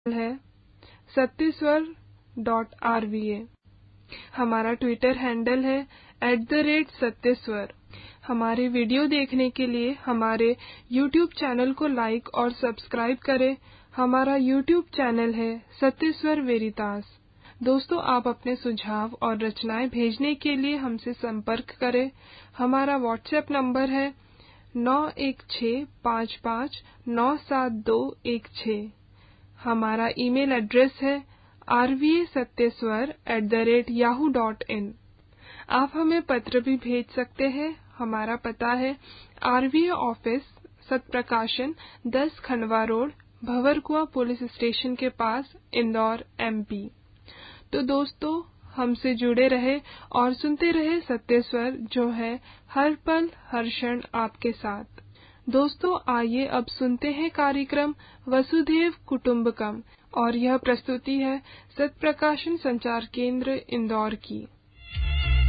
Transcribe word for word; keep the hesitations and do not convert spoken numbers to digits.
है सत्यस्वर dot are V A. हमारा Twitter handle है एट द रेट सत्यस्वर। हमारे वीडियो देखने के लिए हमारे यूट्यूब चैनल को लाइक और सब्सक्राइब करें। हमारा यूट्यूब चैनल है सत्यस्वर वेरितास। दोस्तों, आप अपने सुझाव और रचनाएं भेजने के लिए हमसे संपर्क करें। हमारा व्हाट्सएप नंबर है नौ एक छः पाँच पाँच नौ सात दो एक छः। हमारा ईमेल एड्रेस है are V A सत्यस्वर at the rate Yahoo dot in. आप हमें पत्र भी भेज सकते हैं। हमारा पता है आर वी ए ऑफिस, सतप्रकाशन, दस Khandwa road, Bhanwarkuan police station के पास, इंदौर, एम पी। तो दोस्तों, हमसे जुड़े रहे और सुनते रहे सत्यस्वर, जो है हर पल हर क्षण आपके साथ। दोस्तों, आइए अब सुनते हैं कार्यक्रम वसुधैव कुटुंबकम, और यह प्रस्तुति है सतप्रकाशन संचार केंद्र इंदौर की।